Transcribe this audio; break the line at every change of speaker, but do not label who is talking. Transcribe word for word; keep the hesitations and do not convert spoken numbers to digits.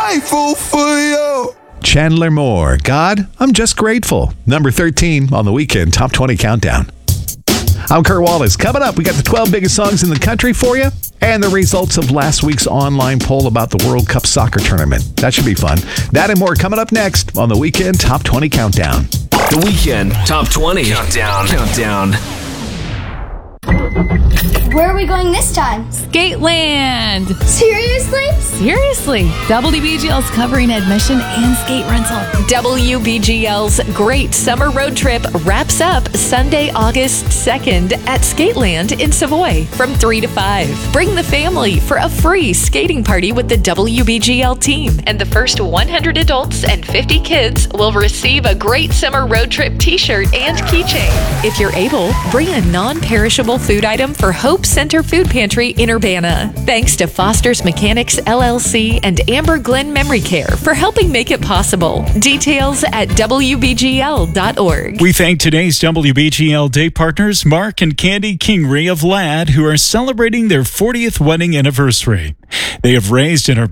grateful for you.
Chandler Moore, God, I'm just grateful. Number thirteen on the Weekend Top twenty Countdown. I'm Kurt Wallace. Coming up, we got the twelve biggest songs in the country for you and the results of last week's online poll about the World Cup soccer tournament. That should be fun. That and more coming up next on the Weekend Top twenty Countdown.
The Weekend Top twenty Countdown. Countdown.
Where are we going this time?
Skateland!
Seriously?
Seriously. W B G L's covering admission and skate rental.
W B G L's Great Summer Road Trip wraps up Sunday, August second at Skateland in Savoy from three to five. Bring the family for a free skating party with the W B G L team. And the first one hundred adults and fifty kids will receive a Great Summer Road Trip t-shirt and keychain. If you're able, bring a non-perishable food item for Hope Center Food Pantry in Urbana. Thanks to Foster's Mechanics L L C and Amber Glen Memory Care for helping make it possible. Details at W B G L dot org.
We thank today's W B G L Day partners, Mark and Candy Kingery of Ladd, who are celebrating their fortieth wedding anniversary. They have raised and are